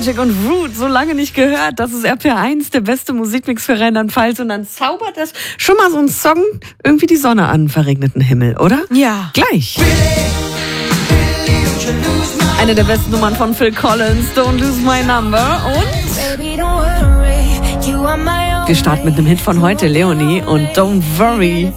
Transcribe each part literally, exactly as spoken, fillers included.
Magic und Root, so lange nicht gehört. Das ist R P R eins, der beste Musikmix für Rheinland-Pfalz. Und dann zaubert das schon mal so ein Song irgendwie die Sonne an, verregneten Himmel, oder? Ja. Gleich. Eine der besten Nummern von Phil Collins, Don't Lose My Number. Und wir starten mit einem Hit von heute, Leonie und Don't Worry.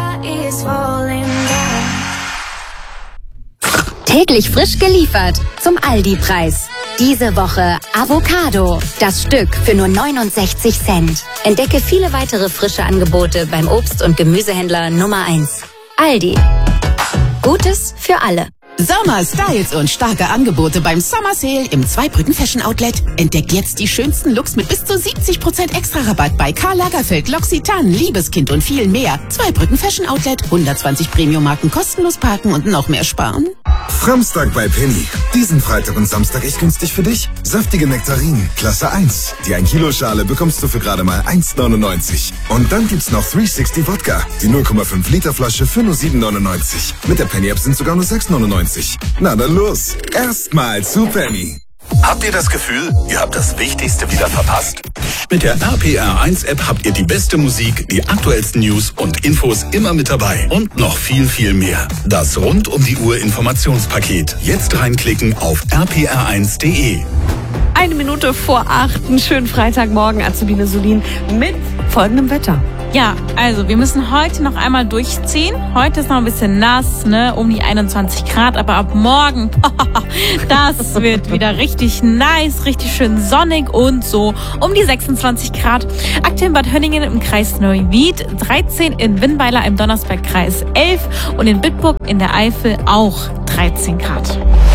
Täglich frisch geliefert zum Aldi-Preis. Diese Woche Avocado, das Stück für nur neunundsechzig Cent. Entdecke viele weitere frische Angebote beim Obst- und Gemüsehändler Nummer eins. Aldi. Gutes für alle. Sommer, Styles und starke Angebote beim Summer Sale im Zweibrücken Fashion Outlet. Entdeckt jetzt die schönsten Looks mit bis zu siebzig Prozent extra Rabatt bei Karl Lagerfeld, L'Occitane, Liebeskind und viel mehr. Zweibrücken Fashion Outlet, hundertzwanzig Premium-Marken kostenlos parken und noch mehr sparen. Samstag bei Penny. Diesen Freitag und Samstag echt günstig für dich. Saftige Nektarinen, Klasse eins. Die ein Kilo Schale bekommst du für gerade mal eins neunundneunzig. Und dann gibt's noch dreihundertsechzig Wodka. Die null Komma fünf Liter Flasche für nur sieben neunundneunzig. Mit der Penny-App sind sogar nur sechs neunundneunzig. Na dann los. Erstmal zu Penny. Habt ihr das Gefühl, ihr habt das Wichtigste wieder verpasst? Mit der R P R eins App habt ihr die beste Musik, die aktuellsten News und Infos immer mit dabei. Und noch viel, viel mehr. Das rund um die Uhr Informationspaket. Jetzt reinklicken auf r p r eins punkt d e. Eine Minute vor acht, einen schönen Freitagmorgen, Azubine Solin, mit folgendem Wetter. Ja, also wir müssen heute noch einmal durchziehen. Heute ist noch ein bisschen nass, ne, um die einundzwanzig Grad, aber ab morgen, das wird wieder richtig nice, richtig schön sonnig und so um die sechsundzwanzig Grad. Aktuell in Bad Hönningen im Kreis Neuwied, dreizehn in Winnweiler im Donnersbergkreis elf und in Bitburg in der Eifel auch dreizehn Grad.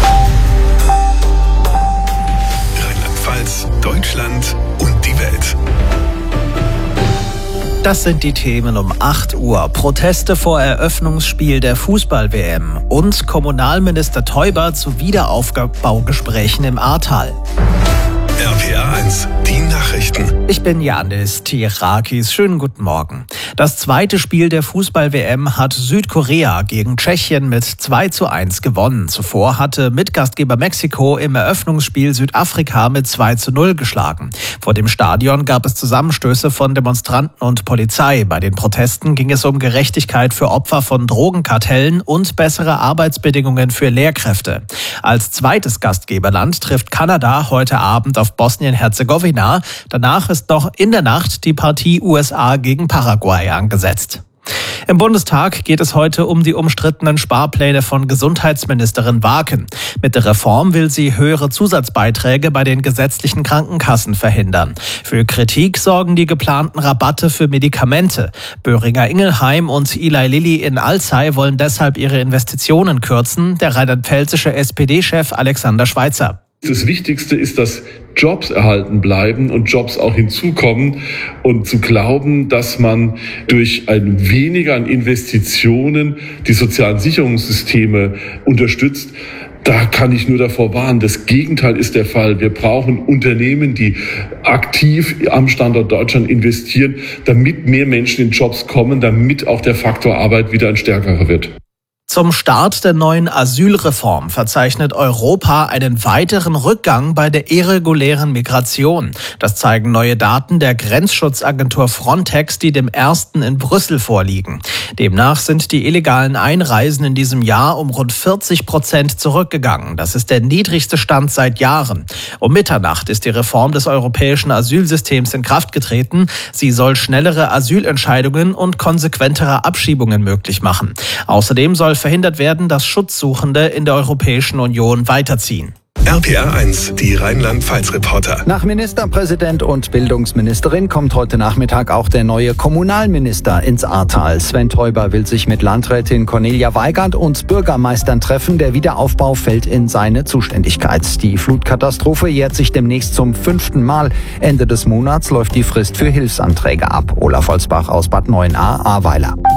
Rheinland-Pfalz, Deutschland und die Welt. Das sind die Themen um acht Uhr. Proteste vor Eröffnungsspiel der Fußball-W M und Kommunalminister Teuber zu Wiederaufbaugesprächen im Ahrtal. R P R eins, die Nachrichten. Ich bin Janis Tirakis. Schönen guten Morgen. Das zweite Spiel der Fußball-W M hat Südkorea gegen Tschechien mit zwei zu eins gewonnen. Zuvor hatte Mitgastgeber Mexiko im Eröffnungsspiel Südafrika mit zwei zu null geschlagen. Vor dem Stadion gab es Zusammenstöße von Demonstranten und Polizei. Bei den Protesten ging es um Gerechtigkeit für Opfer von Drogenkartellen und bessere Arbeitsbedingungen für Lehrkräfte. Als zweites Gastgeberland trifft Kanada heute Abend auf Bosnien-Herzegowina. Danach ist noch in der Nacht die Partie U S A gegen Paraguay angesetzt. Im Bundestag geht es heute um die umstrittenen Sparpläne von Gesundheitsministerin Waken. Mit der Reform will sie höhere Zusatzbeiträge bei den gesetzlichen Krankenkassen verhindern. Für Kritik sorgen die geplanten Rabatte für Medikamente. Böhringer-Ingelheim und Eli Lilly in Alzey wollen deshalb ihre Investitionen kürzen. Der rheinland-pfälzische S P D-Chef Alexander Schweitzer. Das Wichtigste ist, dass Jobs erhalten bleiben und Jobs auch hinzukommen und zu glauben, dass man durch ein weniger an Investitionen die sozialen Sicherungssysteme unterstützt. Da kann ich nur davor warnen. Das Gegenteil ist der Fall. Wir brauchen Unternehmen, die aktiv am Standort Deutschland investieren, damit mehr Menschen in Jobs kommen, damit auch der Faktor Arbeit wieder ein stärkerer wird. Zum Start der neuen Asylreform verzeichnet Europa einen weiteren Rückgang bei der irregulären Migration. Das zeigen neue Daten der Grenzschutzagentur Frontex, die dem ersten in Brüssel vorliegen. Demnach sind die illegalen Einreisen in diesem Jahr um rund vierzig Prozent zurückgegangen. Das ist der niedrigste Stand seit Jahren. Um Mitternacht ist die Reform des europäischen Asylsystems in Kraft getreten. Sie soll schnellere Asylentscheidungen und konsequentere Abschiebungen möglich machen. Außerdem soll verhindert werden, dass Schutzsuchende in der Europäischen Union weiterziehen. R P R eins, die Rheinland-Pfalz-Reporter. Nach Ministerpräsident und Bildungsministerin kommt heute Nachmittag auch der neue Kommunalminister ins Ahrtal. Sven Teuber will sich mit Landrätin Cornelia Weigand und Bürgermeistern treffen. Der Wiederaufbau fällt in seine Zuständigkeit. Die Flutkatastrophe jährt sich demnächst zum fünften Mal. Ende des Monats läuft die Frist für Hilfsanträge ab. Olaf Holzbach aus Bad Neuenahr, Ahrweiler.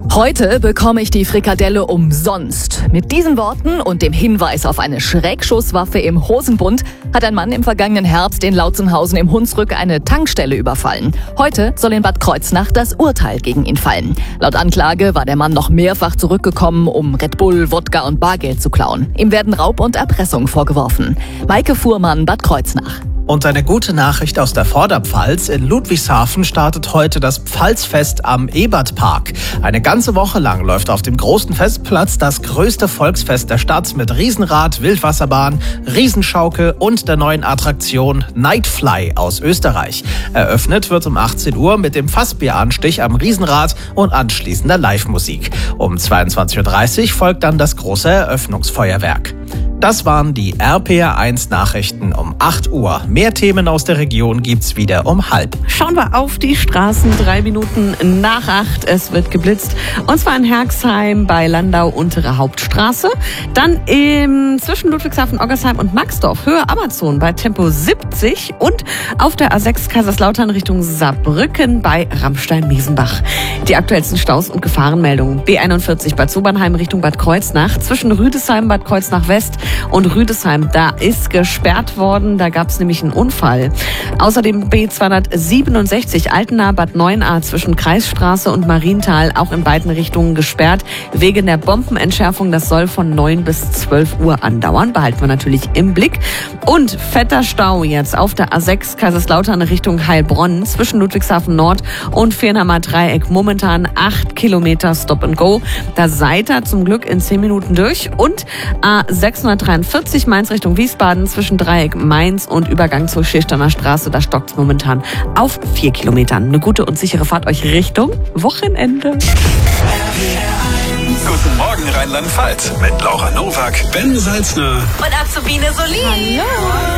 Heute bekomme ich die Frikadelle umsonst. Mit diesen Worten und dem Hinweis auf eine Schreckschusswaffe im Hosenbund hat ein Mann im vergangenen Herbst in Lautzenhausen im Hunsrück eine Tankstelle überfallen. Heute soll in Bad Kreuznach das Urteil gegen ihn fallen. Laut Anklage war der Mann noch mehrfach zurückgekommen, um Red Bull, Wodka und Bargeld zu klauen. Ihm werden Raub und Erpressung vorgeworfen. Maike Fuhrmann, Bad Kreuznach. Und eine gute Nachricht aus der Vorderpfalz. In Ludwigshafen startet heute das Pfalzfest am Ebertpark. Eine ganze Woche lang läuft auf dem großen Festplatz das größte Volksfest der Stadt mit Riesenrad, Wildwasserbahn, Riesenschaukel und der neuen Attraktion Nightfly aus Österreich. Eröffnet wird um achtzehn Uhr mit dem Fassbieranstich am Riesenrad und anschließender Live-Musik. Um zweiundzwanzig Uhr dreißig folgt dann das große Eröffnungsfeuerwerk. Das waren die R P R eins Nachrichten um acht Uhr. Mehr Themen aus der Region gibt's wieder um halb. Schauen wir auf die Straßen. Drei Minuten nach acht. Es wird geblitzt. Und zwar in Herxheim bei Landau untere Hauptstraße. Dann im zwischen Ludwigshafen, Oggersheim und Maxdorf Höhe Amazon bei Tempo siebzig. Und auf der A sechs Kaiserslautern Richtung Saarbrücken bei Rammstein-Miesenbach. Die aktuellsten Staus und Gefahrenmeldungen. B einundvierzig Bad Sobernheim Richtung Bad Kreuznach. Zwischen Rüdesheim, Bad Kreuznach West und Rüdesheim, da ist gesperrt worden, da gab es nämlich einen Unfall. Außerdem B zweihundertsiebenundsechzig Altena Bad Neuenahr zwischen Kreisstraße und Marienthal, auch in beiden Richtungen gesperrt, wegen der Bombenentschärfung. Das soll von neun bis zwölf Uhr andauern, behalten wir natürlich im Blick. Und fetter Stau jetzt auf der A sechs Kaiserslautern Richtung Heilbronn zwischen Ludwigshafen Nord und Fehrenheimer Dreieck, momentan acht Kilometer Stop and Go. Da seid ihr zum Glück in zehn Minuten durch. Und A sechshundertdreiundvierzig Mainz Richtung Wiesbaden zwischen Dreieck Mainz und Übergang zur Schirsteiner Straße. Da stockt es momentan auf vier Kilometern. Eine gute und sichere Fahrt euch Richtung Wochenende. Guten Morgen Rheinland-Pfalz mit Laura Nowak, Ben Salzner Und Azubine Solin. Hallo.